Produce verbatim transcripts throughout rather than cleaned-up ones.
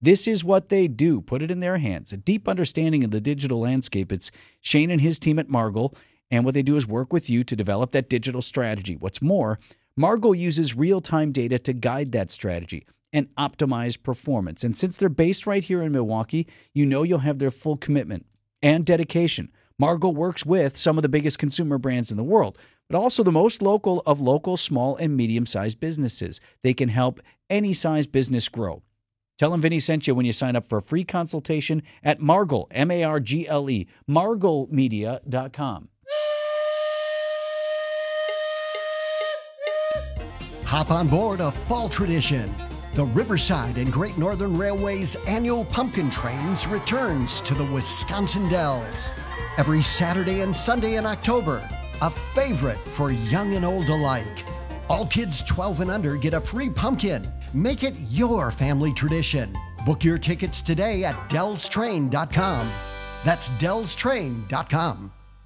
This is what they do. Put it in their hands. A deep understanding of the digital landscape. It's Shane and his team at Margol, and what they do is work with you to develop that digital strategy. What's more, Margol uses real-time data to guide that strategy and optimize performance. And since they're based right here in Milwaukee, you know you'll have their full commitment and dedication. Margol works with some of the biggest consumer brands in the world, but also the most local of local small and medium-sized businesses. They can help any size business grow. Tell them Vinny sent you when you sign up for a free consultation at Margol, M A R G L E, margol media dot com. Hop on board a fall tradition. The Riverside and Great Northern Railway's annual Pumpkin Trains returns to the Wisconsin Dells. Every Saturday and Sunday in October, a favorite for young and old alike. All kids twelve and under get a free pumpkin. Make it your family tradition. Book your tickets today at dells train dot com. That's dells train dot com.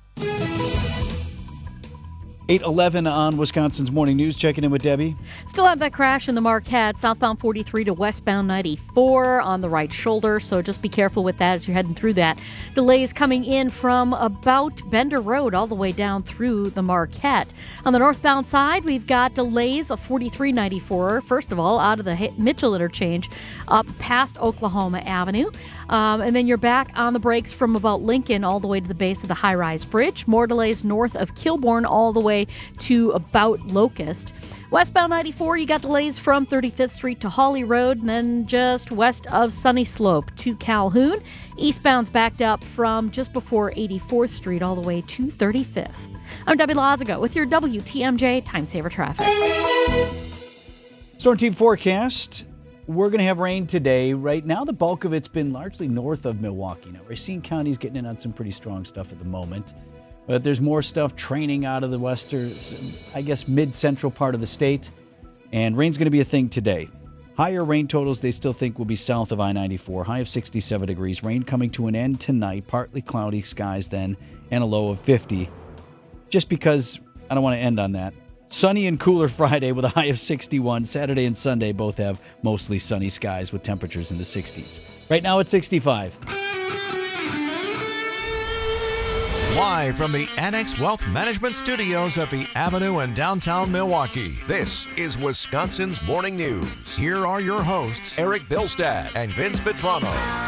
eight eleven on Wisconsin's Morning News. Checking in with Debbie. Still have that crash in the Marquette, southbound forty-three to westbound ninety-four on the right shoulder, so just be careful with that as you're heading through that. Delays coming in from about Bender Road all the way down through the Marquette. On the northbound side, we've got delays of forty-three ninety-four, first of all, out of the Mitchell interchange up past Oklahoma Avenue. Um, and then you're back on the brakes from about Lincoln all the way to the base of the high-rise bridge. More delays north of Kilbourne all the way to about Locust. Westbound ninety-four, you got delays from thirty-fifth Street to Hawley Road, and then just west of Sunny Slope to Calhoun. Eastbound's backed up from just before eighty-fourth Street all the way to thirty-fifth. I'm Debbie Lazago with your W T M J Time Saver Traffic. Storm Team forecast. We're going to have rain today. Right now, the bulk of it's been largely north of Milwaukee. Now, Racine County's getting in on some pretty strong stuff at the moment. But there's more stuff training out of the western, I guess, mid-central part of the state. And rain's going to be a thing today. Higher rain totals they still think will be south of I ninety-four. High of sixty-seven degrees. Rain coming to an end tonight. Partly cloudy skies then. And a low of fifty. Just because I don't want to end on that. Sunny and cooler Friday with a high of sixty-one. Saturday and Sunday both have mostly sunny skies with temperatures in the sixties. Right now it's sixty-five. Live from the Annex Wealth Management Studios at the Avenue in downtown Milwaukee, this is Wisconsin's Morning News. Here are your hosts, Eric Bilstad and Vince Vitrano.